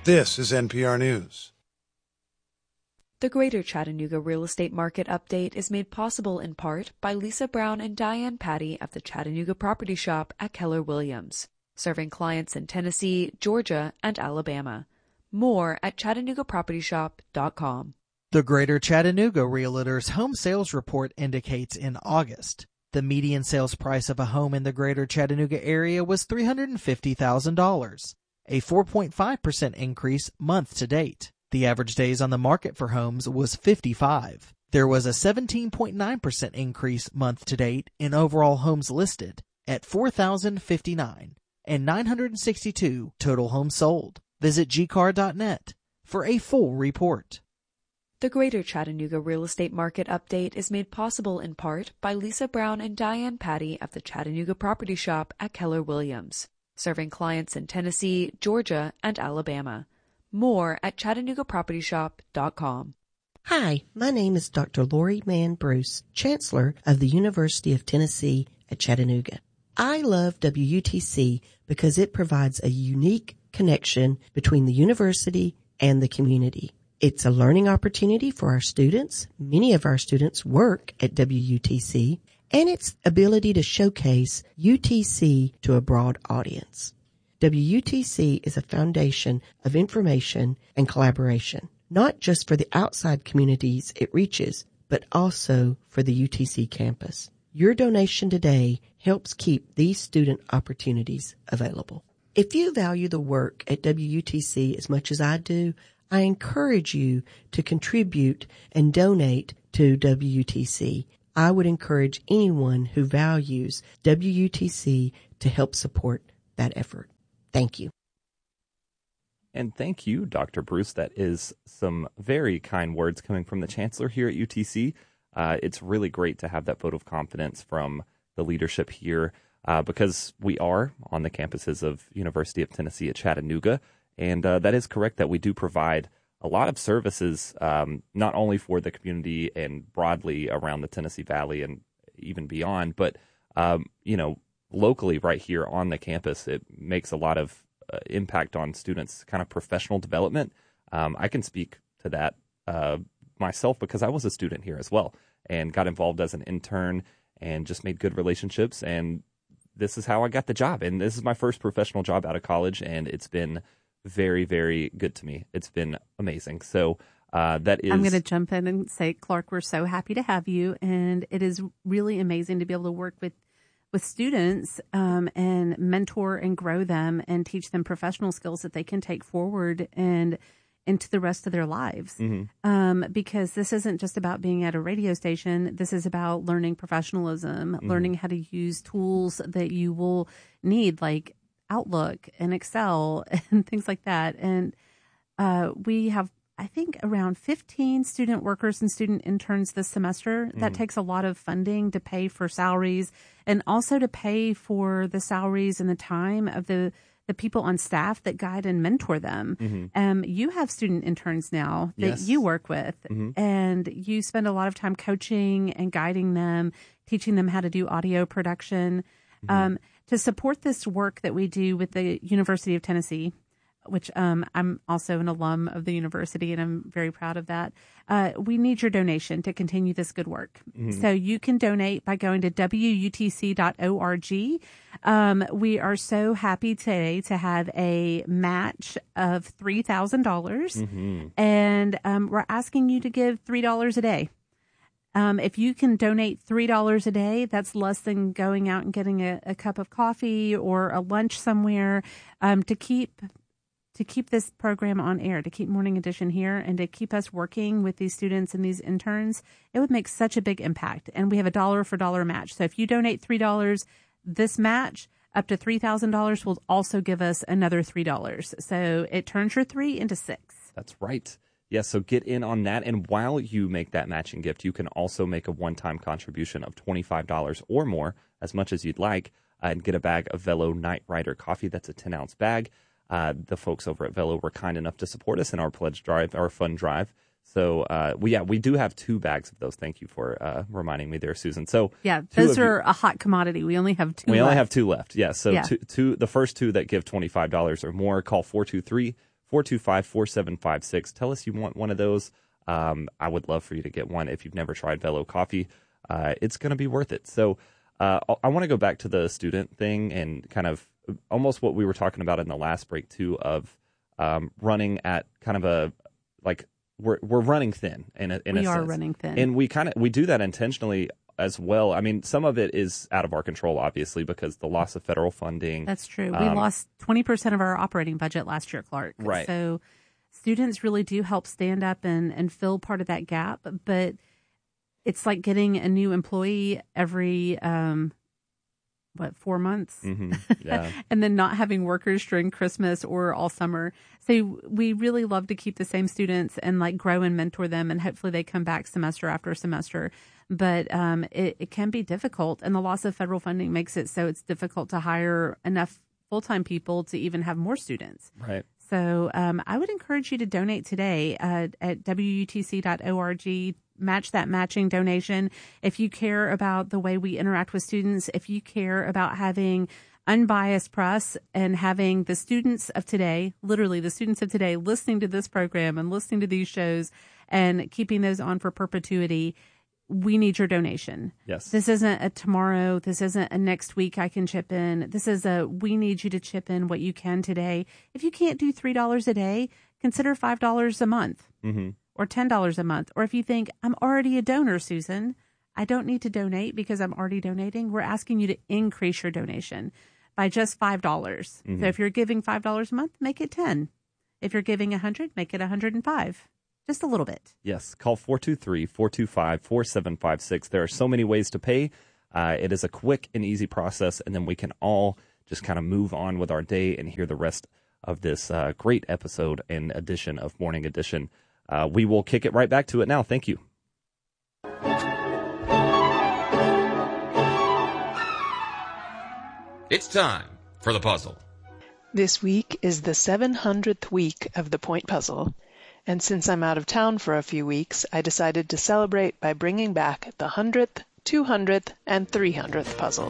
This is NPR News. The Greater Chattanooga Real Estate Market Update is made possible in part by Lisa Brown and Diane Patty of the Chattanooga Property Shop at Keller Williams, serving clients in Tennessee, Georgia, and Alabama. More at ChattanoogaPropertyShop.com. The Greater Chattanooga Realtors Home Sales Report indicates in August, the median sales price of a home in the Greater Chattanooga area was $350,000, a 4.5% increase month to date. The average days on the market for homes was 55. There was a 17.9% increase month to date in overall homes listed at 4,059 and 962 total homes sold. Visit gcar.net for a full report. The Greater Chattanooga Real Estate Market Update is made possible in part by Lisa Brown and Diane Patty of the Chattanooga Property Shop at Keller Williams, serving clients in Tennessee, Georgia, and Alabama. More at ChattanoogaPropertyShop.com. Hi, my name is Dr. Lori Mann Bruce, Chancellor of the University of Tennessee at Chattanooga. I love WUTC because it provides a unique connection between the university and the community. It's a learning opportunity for our students. Many of our students work at WUTC, and its ability to showcase UTC to a broad audience. WUTC is a foundation of information and collaboration, not just for the outside communities it reaches, but also for the UTC campus. Your donation today helps keep these student opportunities available. If you value the work at WUTC as much as I do, I encourage you to contribute and donate to WUTC. I would encourage anyone who values WUTC to help support that effort. Thank you. And thank you, Dr. Bruce. That is some very kind words coming from the Chancellor here at UTC. It's really great to have that vote of confidence from the leadership here because we are on the campuses of University of Tennessee at Chattanooga. And that is correct that we do provide a lot of services, not only for the community and broadly around the Tennessee Valley and even beyond, but, locally right here on the campus, it makes a lot of impact on students' kind of professional development. I can speak to that myself because I was a student here as well and got involved as an intern and just made good relationships. And this is how I got the job. And this is my first professional job out of college, and it's been very, very good to me. It's been amazing. So that is... I'm going to jump in and say, Clark, we're so happy to have you. And it is really amazing to be able to work with students and mentor and grow them and teach them professional skills that they can take forward and into the rest of their lives. Mm-hmm. Because this isn't just about being at a radio station. This is about learning professionalism, mm-hmm. learning how to use tools that you will need, like Outlook and Excel and things like that. And we have, I think, around 15 student workers and student interns this semester. That takes a lot of funding to pay for salaries and also to pay for the salaries and the time of the people on staff that guide and mentor them. Mm-hmm. You have student interns now that you work with, mm-hmm. and you spend a lot of time coaching and guiding them, teaching them how to do audio production. Mm-hmm. To support this work that we do with the University of Tennessee, which I'm also an alum of the university, and I'm very proud of that. We need your donation to continue this good work. Mm-hmm. So you can donate by going to WUTC.org. We are so happy today to have a match of $3,000, mm-hmm. and we're asking you to give $3 a day. If you can donate $3 a day, that's less than going out and getting a cup of coffee or a lunch somewhere to keep this program on air, to keep Morning Edition here, and to keep us working with these students and these interns. It would make such a big impact. And we have a dollar for dollar match. So if you donate $3, this match up to $3,000 will also give us another $3. So it turns your 3 into 6. That's right. Yeah, so get in on that. And while you make that matching gift, you can also make a one-time contribution of $25 or more, as much as you'd like, and get a bag of Velo Night Rider coffee. That's a 10-ounce bag. The folks over at Velo were kind enough to support us in our pledge drive, our fund drive. So, we do have 2 bags of those. Thank you for reminding me there, Susan. So, yeah, those are a hot commodity. We only have 2 left. We only have 2 left. Yeah. So, the first 2 that give $25 or more, call 425-4756. Tell us you want one of those. I would love for you to get one if you've never tried Velo Coffee. It's going to be worth it. So I want to go back to the student thing and kind of almost what we were talking about in the last break too, of running at kind of a, like, we're running thin in a sense. We are running thin. And we do that intentionally as well. I mean, some of it is out of our control, obviously, because the loss of federal funding. That's true. We lost 20% of our operating budget last year, Clark. Right. So students really do help stand up and fill part of that gap. But it's like getting a new employee every 4 months? Mm-hmm. Yeah. And then not having workers during Christmas or all summer. So we really love to keep the same students and like grow and mentor them, and hopefully they come back semester after semester. But it can be difficult, and the loss of federal funding makes it so it's difficult to hire enough full-time people to even have more students. Right. So I would encourage you to donate today at WUTC.org. Match that matching donation. If you care about the way we interact with students, if you care about having unbiased press and having the students of today, literally the students of today, listening to this program and listening to these shows and keeping those on for perpetuity, we need your donation. Yes. This isn't a tomorrow. This isn't a next week I can chip in. This is we need you to chip in what you can today. If you can't do $3 a day, consider $5 a month. Mm-hmm. Or $10 a month. Or if you think, I'm already a donor, Susan, I don't need to donate because I'm already donating, we're asking you to increase your donation by just $5. Mm-hmm. So if you're giving $5 a month, make it 10. If you're giving 100, make it 105. Just a little bit. Yes. Call 423-425-4756. There are so many ways to pay. It is a quick and easy process, and then we can all just kind of move on with our day and hear the rest of this great episode and edition of Morning Edition. We will kick it right back to it now. Thank you. It's time for the puzzle. This week is the 700th week of the Point Puzzle, and since I'm out of town for a few weeks, I decided to celebrate by bringing back the 100th, 200th, and 300th puzzle.